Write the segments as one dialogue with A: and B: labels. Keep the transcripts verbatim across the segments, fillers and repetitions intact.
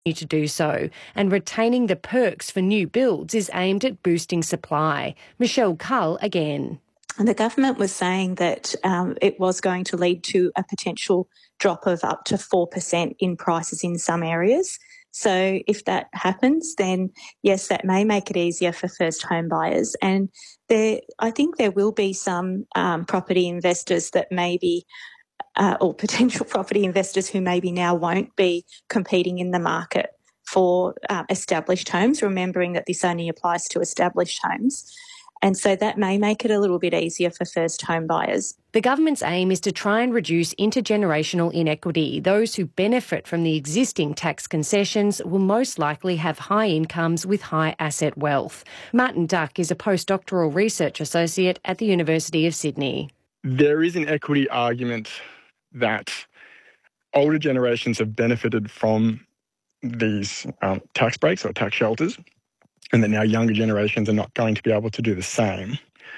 A: to do so, and retaining the perks for new builds is aimed at boosting supply. Michelle Cull again.
B: And the government was saying that um, it was going to lead to a potential drop of up to four percent in prices in some areas. So if that happens, then yes, that may make it easier for first home buyers. And there, I think there will be some um, property investors that maybe Uh, or potential property investors who maybe now won't be competing in the market for uh, established homes, remembering that this only applies to established homes. And so that may make it a little bit easier for first home buyers.
A: The government's aim is to try and reduce intergenerational inequity. Those who benefit from the existing tax concessions will most likely have high incomes with high asset wealth. Martin Duck is a postdoctoral research associate at the University of Sydney.
C: There is an equity argument that older generations have benefited from these um, tax breaks or tax shelters, and that now younger generations are not going to be able to do the same.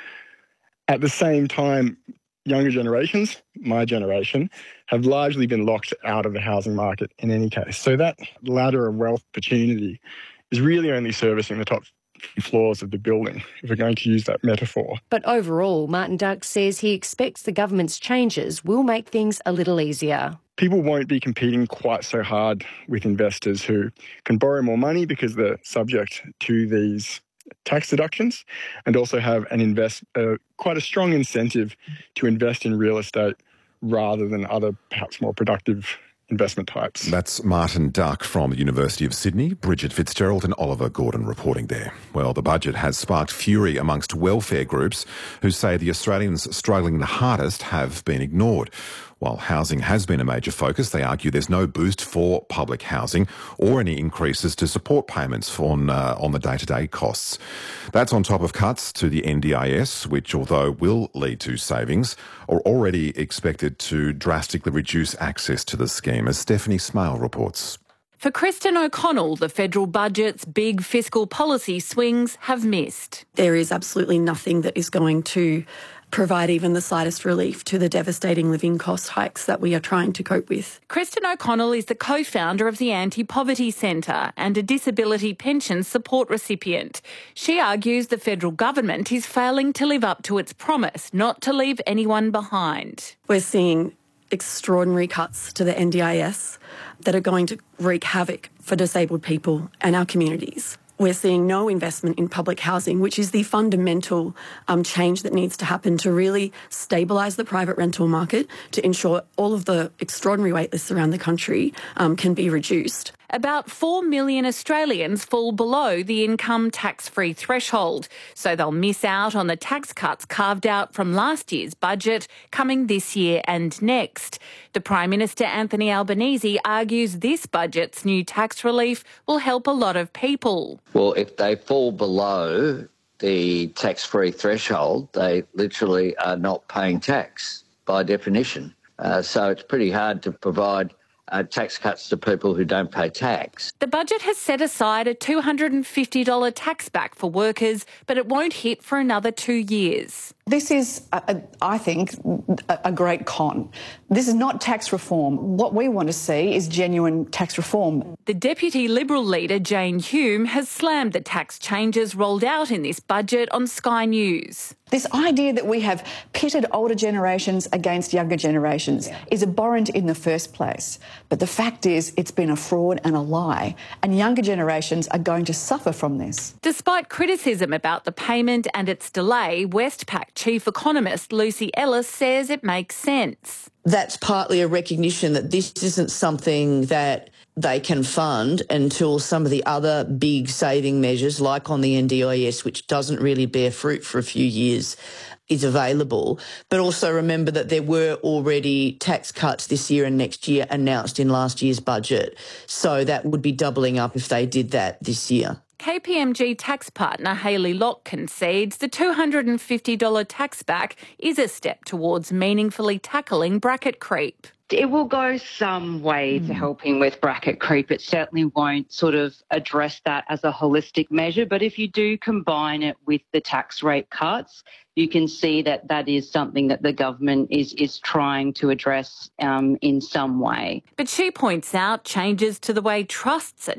C: At the same time, younger generations, my generation, have largely been locked out of the housing market in any case. So that ladder of wealth opportunity is really only servicing the top floors of the building, if we're going to use that metaphor.
A: But overall, Martin Duck says he expects the government's changes will make things a little easier.
C: People won't be competing quite so hard with investors who can borrow more money because they're subject to these tax deductions, and also have an invest uh, quite a strong incentive to invest in real estate rather than other perhaps more productive investment types.
D: That's Martin Duck from the University of Sydney, Bridget Fitzgerald and Oliver Gordon reporting there. Well, the budget has sparked fury amongst welfare groups who say the Australians struggling the hardest have been ignored. While housing has been a major focus, they argue there's no boost for public housing or any increases to support payments on, uh, on the day-to-day costs. That's on top of cuts to the N D I S, which, although will lead to savings, are already expected to drastically reduce access to the scheme, as Stephanie Smale reports.
E: For Kristen O'Connell, the federal budget's big fiscal policy swings have missed.
F: There is absolutely nothing that is going to provide even the slightest relief to the devastating living cost hikes that we are trying to cope with.
E: Kristen O'Connell is the co-founder of the Anti-Poverty Centre and a disability pension support recipient. She argues the federal government is failing to live up to its promise not to leave anyone behind.
F: We're seeing extraordinary cuts to the N D I S that are going to wreak havoc for disabled people and our communities. We're seeing no investment in public housing, which is the fundamental um, change that needs to happen to really stabilise the private rental market, to ensure all of the extraordinary waitlists around the country um, can be reduced.
E: About four million Australians fall below the income tax-free threshold, so they'll miss out on the tax cuts carved out from last year's budget coming this year and next. The Prime Minister Anthony Albanese argues this budget's new tax relief will help a lot of people.
G: Well, if they fall below the tax-free threshold, they literally are not paying tax by definition. Uh, so it's pretty hard to provide Uh, tax cuts to people who don't pay tax.
E: The budget has set aside a two hundred fifty dollars tax back for workers, but it won't hit for another two years.
H: This is, a, a, I think, a, a great con. This is not tax reform. What we want to see is genuine tax reform.
E: The Deputy Liberal leader, Jane Hume, has slammed the tax changes rolled out in this budget on Sky News.
H: This idea that we have pitted older generations against younger generations is abhorrent in the first place. But the fact is, it's been a fraud and a lie, and younger generations are going to suffer from this.
E: Despite criticism about the payment and its delay, Westpac chief economist Lucy Ellis says it makes sense.
I: That's partly a recognition that this isn't something that they can fund until some of the other big saving measures, like on the N D I S, which doesn't really bear fruit for a few years, is available. But also remember that there were already tax cuts this year and next year announced in last year's budget. So that would be doubling up if they did that this year.
E: K P M G tax partner Hayley Locke concedes the two hundred fifty dollars tax back is a step towards meaningfully tackling bracket creep.
J: It will go some way mm. to helping with bracket creep. It certainly won't sort of address that as a holistic measure, but if you do combine it with the tax rate cuts, you can see that that is something that the government is, is trying to address um, in some way.
E: But she points out changes to the way trusts are